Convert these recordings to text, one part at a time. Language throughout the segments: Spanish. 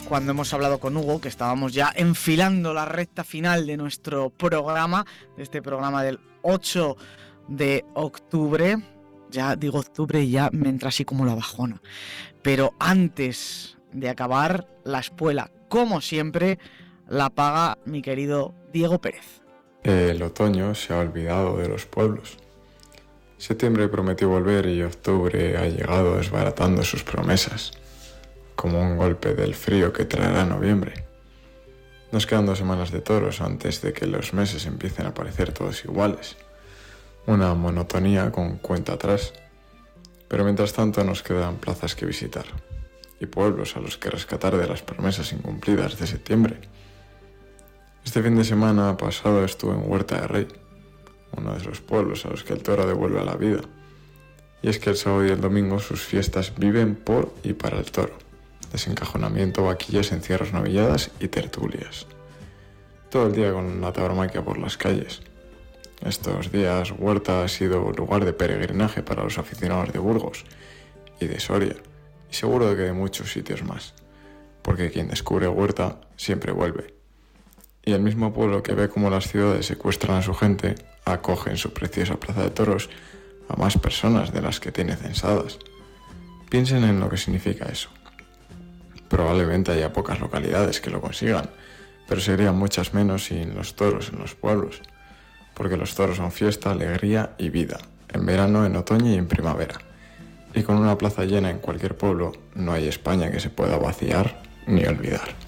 cuando hemos hablado con Hugo, que estábamos ya enfilando la recta final de nuestro programa, de este programa del 8 de octubre. Ya digo octubre y ya me entra así como la bajona. Pero antes de acabar, la espuela, como siempre, la paga mi querido Diego Pérez. El otoño se ha olvidado de los pueblos. Septiembre prometió volver y octubre ha llegado desbaratando sus promesas, como un golpe del frío que traerá noviembre. Nos quedan 2 semanas de toros antes de que los meses empiecen a parecer todos iguales. Una monotonía con cuenta atrás. Pero mientras tanto nos quedan plazas que visitar y pueblos a los que rescatar de las promesas incumplidas de septiembre. Este fin de semana pasado estuve en Huerta de Rey, uno de esos pueblos a los que el toro devuelve a la vida. Y es que el sábado y el domingo sus fiestas viven por y para el toro. Desencajonamiento, vaquillas, encierros, novilladas y tertulias. Todo el día con la tauromaquia por las calles. Estos días Huerta ha sido lugar de peregrinaje para los aficionados de Burgos y de Soria, y seguro de que de muchos sitios más, porque quien descubre Huerta siempre vuelve. Y el mismo pueblo que ve cómo las ciudades secuestran a su gente, acoge en su preciosa plaza de toros a más personas de las que tiene censadas. Piensen en lo que significa eso. Probablemente haya pocas localidades que lo consigan, pero serían muchas menos sin los toros en los pueblos, porque los toros son fiesta, alegría y vida, en verano, en otoño y en primavera. Y con una plaza llena en cualquier pueblo, no hay España que se pueda vaciar ni olvidar.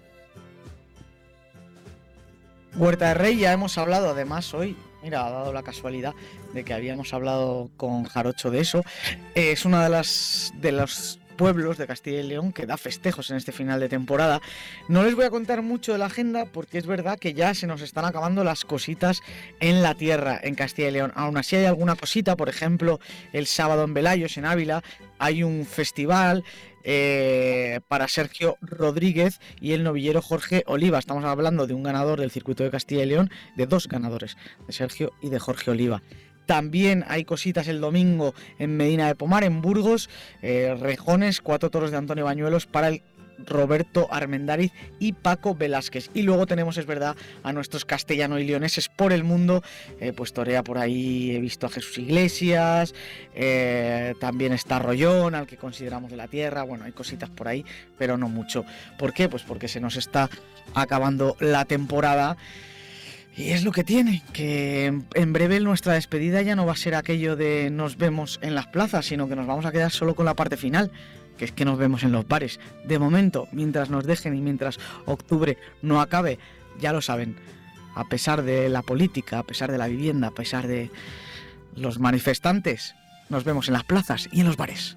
Huerta de Rey, ya hemos hablado además hoy, mira, ha dado la casualidad de que habíamos hablado con Jarocho de eso. Es una de los pueblos de Castilla y León que da festejos en este final de temporada. No les voy a contar mucho de la agenda porque es verdad que ya se nos están acabando las cositas en la tierra en Castilla y León. Aún así hay alguna cosita, por ejemplo, el sábado en Velayos, en Ávila, hay un festival para Sergio Rodríguez y el novillero Jorge Oliva. Estamos hablando de un ganador del circuito de Castilla y León, de 2 ganadores, de Sergio y de Jorge Oliva. También hay cositas el domingo en Medina de Pomar, en Burgos, rejones, 4 toros de Antonio Bañuelos para el Roberto Armendáriz y Paco Velázquez. Y luego tenemos, es verdad, a nuestros castellano y leoneses por el mundo, pues torea por ahí, he visto a Jesús Iglesias, también está Rollón, al que consideramos de la tierra. Bueno, hay cositas por ahí, pero no mucho. ¿Por qué? Pues porque se nos está acabando la temporada. Y es lo que tiene, que en breve nuestra despedida ya no va a ser aquello de nos vemos en las plazas, sino que nos vamos a quedar solo con la parte final, que es que nos vemos en los bares. De momento, mientras nos dejen y mientras octubre no acabe, ya lo saben, a pesar de la política, a pesar de la vivienda, a pesar de los manifestantes, nos vemos en las plazas y en los bares.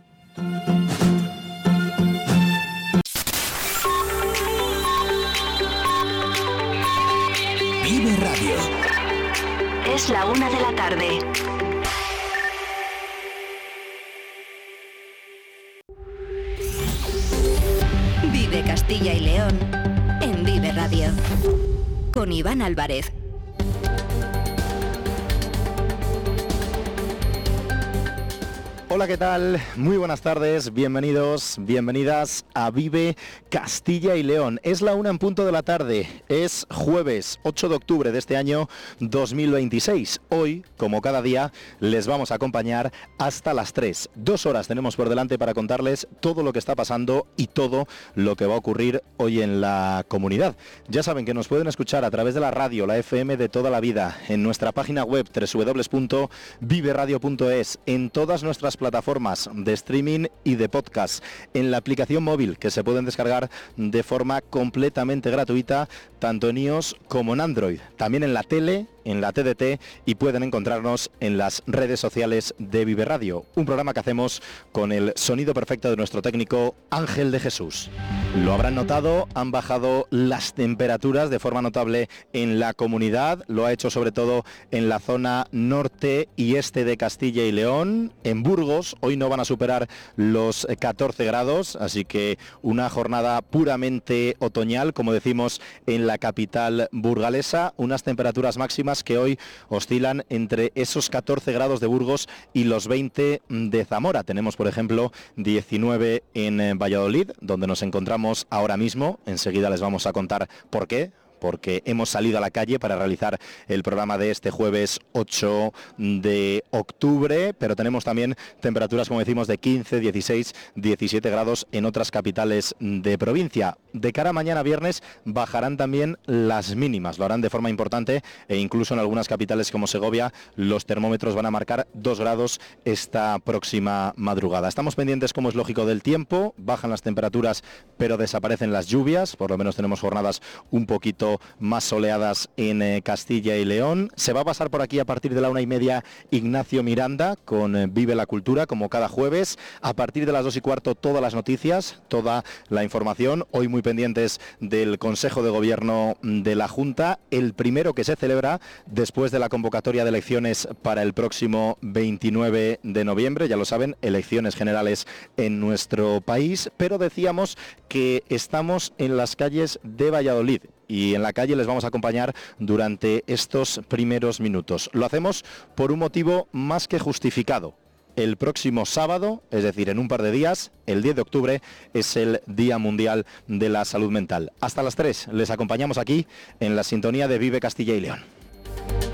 Vive Radio. Es la 1 de la tarde. Vive Castilla y León en Vive Radio. Con Iván Álvarez. Hola, ¿qué tal? Muy buenas tardes, bienvenidos, bienvenidas a Vive Castilla y León. Es la 1 en punto de la tarde, es jueves 8 de octubre de este año 2026. Hoy, como cada día, les vamos a acompañar hasta las 3. 2 horas tenemos por delante para contarles todo lo que está pasando y todo lo que va a ocurrir hoy en la comunidad. Ya saben que nos pueden escuchar a través de la radio, la FM de toda la vida, en nuestra página web www.viveradio.es, en todas nuestras plataformas de streaming y de podcast, en la aplicación móvil que se pueden descargar de forma completamente gratuita, tanto en iOS como en Android, también en la tele, en la TDT, y pueden encontrarnos en las redes sociales de Vive Radio, un programa que hacemos con el sonido perfecto de nuestro técnico Ángel de Jesús. Lo habrán notado, han bajado las temperaturas de forma notable en la comunidad, lo ha hecho sobre todo en la zona norte y este de Castilla y León. En Burgos hoy no van a superar los 14 grados, así que una jornada puramente otoñal, como decimos en la capital burgalesa, unas temperaturas máximas que hoy oscilan entre esos 14 grados de Burgos y los 20 de Zamora. Tenemos, por ejemplo, 19 en Valladolid, donde nos encontramos estamos ahora mismo. Enseguida les vamos a contar por qué. Porque hemos salido a la calle para realizar el programa de este jueves 8 de octubre, pero tenemos también temperaturas, como decimos, de 15, 16, 17 grados en otras capitales de provincia. De cara a mañana viernes bajarán también las mínimas, lo harán de forma importante, e incluso en algunas capitales como Segovia los termómetros van a marcar 2 grados esta próxima madrugada. Estamos pendientes, como es lógico, del tiempo. Bajan las temperaturas pero desaparecen las lluvias, por lo menos tenemos jornadas un poquito más soleadas en Castilla y León. Se va a pasar por aquí a partir de la 1:30 Ignacio Miranda con Vive la Cultura, como cada jueves. A partir de las 2:15 todas las noticias, toda la información. Hoy muy pendientes del Consejo de Gobierno de la Junta, el primero que se celebra después de la convocatoria de elecciones para el próximo 29 de noviembre. Ya lo saben, elecciones generales en nuestro país, pero decíamos que estamos en las calles de Valladolid. Y en la calle les vamos a acompañar durante estos primeros minutos. Lo hacemos por un motivo más que justificado. El próximo sábado, es decir, en un par de días, el 10 de octubre, es el Día Mundial de la Salud Mental. Hasta las 3 les acompañamos aquí en la sintonía de Vive Castilla y León.